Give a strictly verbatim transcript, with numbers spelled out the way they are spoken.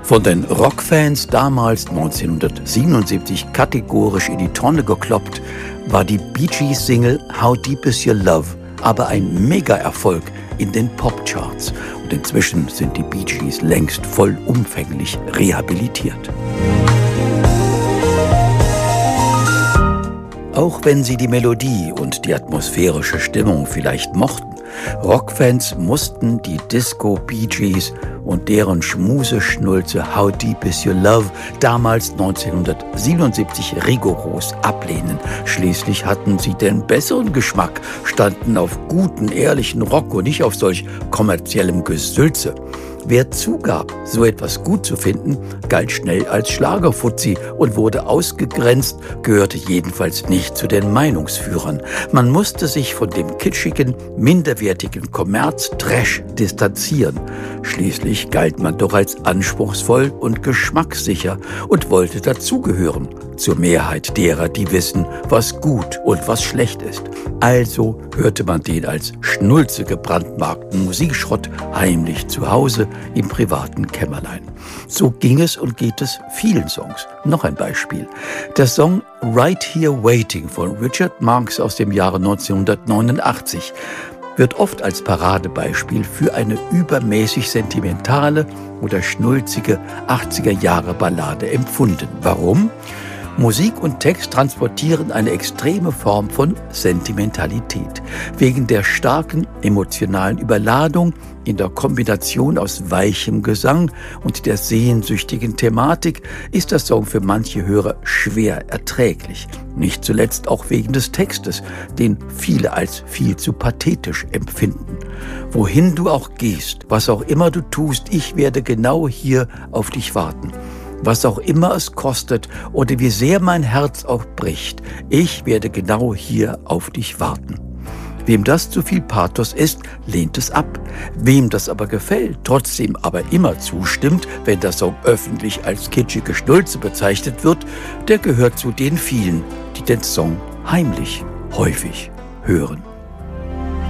Von den Rockfans damals neunzehnhundertsiebenundsiebzig kategorisch in die Tonne gekloppt, war die Bee Gees-Single How Deep Is Your Love aber ein Mega-Erfolg in den Popcharts. Und inzwischen sind die Bee Gees längst vollumfänglich rehabilitiert. Auch wenn sie die Melodie und die atmosphärische Stimmung vielleicht mochten, Rockfans mussten die Disco-Bee Gees und deren Schmuseschnulze How Deep Is Your Love damals neunzehnhundertsiebenundsiebzig rigoros ablehnen. Schließlich hatten sie den besseren Geschmack, standen auf guten, ehrlichen Rock und nicht auf solch kommerziellem Gesülze. Wer zugab, so etwas gut zu finden, galt schnell als Schlagerfuzzi und wurde ausgegrenzt, gehörte jedenfalls nicht zu den Meinungsführern. Man musste sich von dem kitschigen, minderwertigen Kommerz-Trash distanzieren. Schließlich galt man doch als anspruchsvoll und geschmackssicher und wollte dazugehören, zur Mehrheit derer, die wissen, was gut und was schlecht ist. Also hörte man den als Schnulze gebrandmarkten Musikschrott heimlich zu Hause im privaten Kämmerlein. So ging es und geht es vielen Songs. Noch ein Beispiel. Der Song Right Here Waiting von Richard Marx aus dem Jahre neunzehnhundertneunundachtzig wird oft als Paradebeispiel für eine übermäßig sentimentale oder schnulzige achtziger-Jahre-Ballade empfunden. Warum? Musik und Text transportieren eine extreme Form von Sentimentalität. Wegen der starken emotionalen Überladung in der Kombination aus weichem Gesang und der sehnsüchtigen Thematik ist der Song für manche Hörer schwer erträglich. Nicht zuletzt auch wegen des Textes, den viele als viel zu pathetisch empfinden. Wohin du auch gehst, was auch immer du tust, ich werde genau hier auf dich warten. Was auch immer es kostet oder wie sehr mein Herz auch bricht, ich werde genau hier auf dich warten. Wem das zu viel Pathos ist, lehnt es ab. Wem das aber gefällt, trotzdem aber immer zustimmt, wenn der Song öffentlich als kitschige Schnulze bezeichnet wird, der gehört zu den vielen, die den Song heimlich häufig hören.